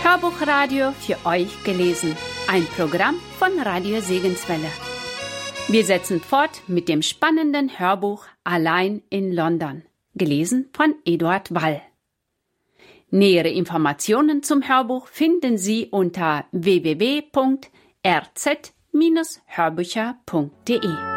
Hörbuchradio für euch gelesen. Ein Programm von Radio Segenswelle. Wir setzen fort mit dem spannenden Hörbuch Allein in London, gelesen von Eduard Wall. Nähere Informationen zum Hörbuch finden Sie unter www.rz-hörbücher.de.